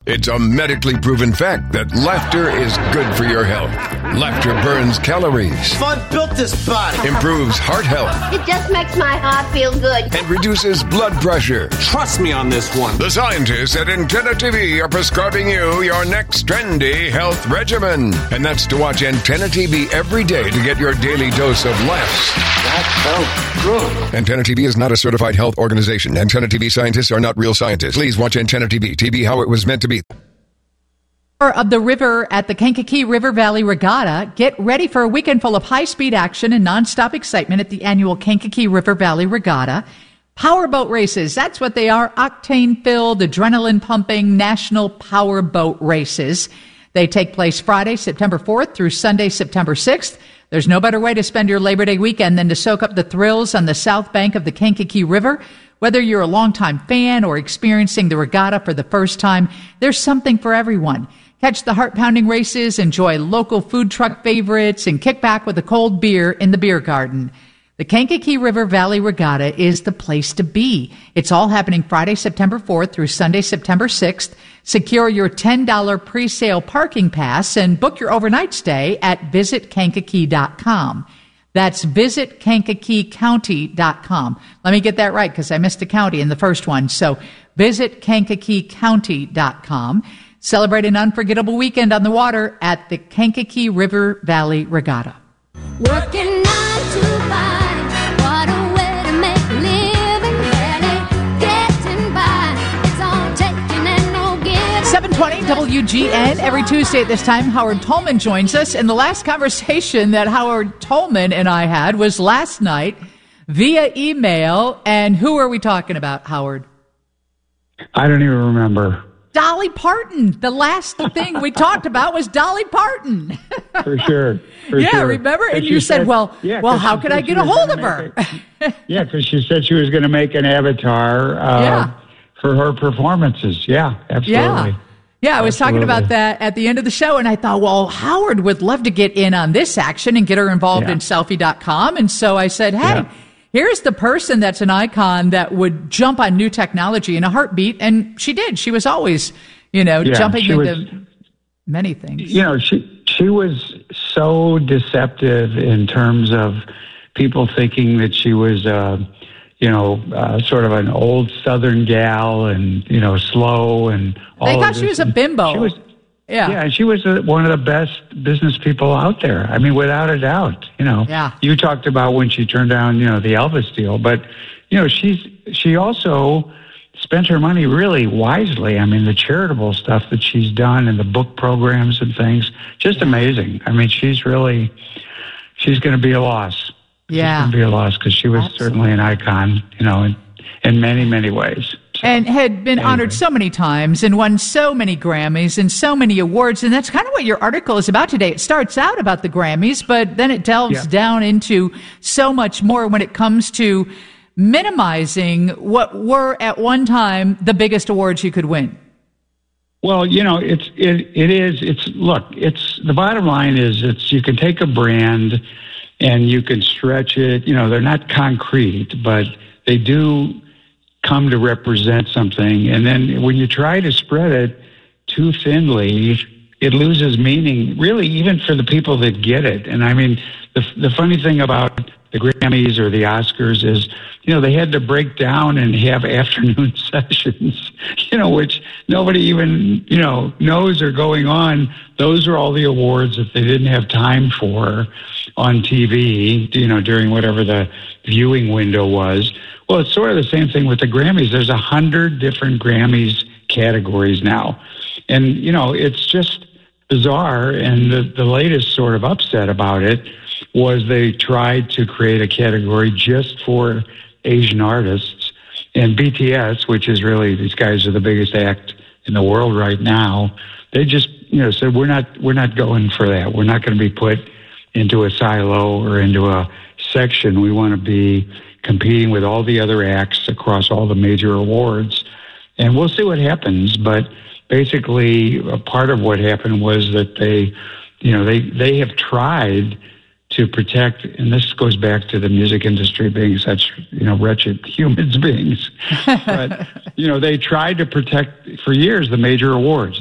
It's a medically proven fact that laughter is good for your health. Laughter burns calories. Fun built this body. Improves heart health. It just makes my heart feel good. And reduces blood pressure. Trust me on this one. The scientists at Antenna TV are prescribing you your next trendy health regimen. And that's to watch Antenna TV every day to get your daily dose of laughs. That felt good. Antenna TV is not a certified health organization. Antenna TV scientists are not real scientists. Please watch Antenna TV. TV how it was meant to be. Of the river at the Kankakee River Valley Regatta, get ready for a weekend full of high-speed action and nonstop excitement at the annual Kankakee River Valley Regatta. Powerboat races, that's what they are. Octane-filled, adrenaline-pumping national powerboat races. They take place Friday, September 4th through Sunday, September 6th. There's no better way to spend your Labor Day weekend than to soak up the thrills on the south bank of the Kankakee River. Whether you're a longtime fan or experiencing the regatta for the first time, there's something for everyone. Catch the heart-pounding races, enjoy local food truck favorites, and kick back with a cold beer in the beer garden. The Kankakee River Valley Regatta is the place to be. It's all happening Friday, September 4th through Sunday, September 6th. Secure your $10 pre-sale parking pass and book your overnight stay at visitkankakee.com. That's visitkankakeecounty.com. Let me get that right because I missed a county in the first one. So visitkankakeecounty.com. Celebrate an unforgettable weekend on the water at the Kankakee River Valley Regatta. Working 9 to 5, what a way to make a living, barely getting by. It's all taking and no giving. 720 WGN. Every Tuesday at this time, Howard Tolman joins us. And the last conversation that Howard Tolman and I had was last night via email. And who are we talking about, Howard? I don't even remember. Dolly Parton. The last thing we talked about was Dolly Parton. For sure. Remember? And you said, well, how could I get a hold of her? Yeah, because she said she was going to make an avatar for her performances. Yeah, absolutely. Yeah, I was talking about that at the end of the show, and I thought, well, Howard would love to get in on this action and get her involved in Selfie.com. And so I said, hey, here's the person that's an icon that would jump on new technology in a heartbeat. And she did. She was always, jumping into many things. She was so deceptive in terms of people thinking that she was, sort of an old Southern gal and, slow and all They of thought this. she was a bimbo. And she was one of the best business people out there. I mean, without a doubt, You talked about when she turned down, the Elvis deal, but, she also spent her money really wisely. I mean, the charitable stuff that she's done and the book programs and things, just amazing. I mean, she's going to be a loss. Yeah. She's going to be a loss because she was certainly an icon, in many, many ways. And had been honored so many times and won so many Grammys and so many awards. And that's kind of what your article is about today. It starts out about the Grammys, but then it delves down into so much more when it comes to minimizing what were at one time the biggest awards you could win. Well, the bottom line is you can take a brand and you can stretch it. They're not concrete, but they do come to represent something. And then when you try to spread it too thinly, it loses meaning, really, even for the people that get it. And I mean, the funny thing about the Grammys or the Oscars is, they had to break down and have afternoon sessions, which nobody even, knows are going on. Those are all the awards that they didn't have time for on TV, during whatever the viewing window was. Well, it's sort of the same thing with the Grammys. There's 100 different Grammys categories now. And, it's just bizarre. And the latest sort of upset about it was they tried to create a category just for Asian artists. And BTS, which is really, these guys are the biggest act in the world right now, they just, said, we're not going for that. We're not going to be put into a silo or into a section. We want to be competing with all the other acts across all the major awards. And we'll see what happens. But basically, a part of what happened was that they have tried to protect, and this goes back to the music industry being such, wretched human beings. But, they tried to protect for years the major awards.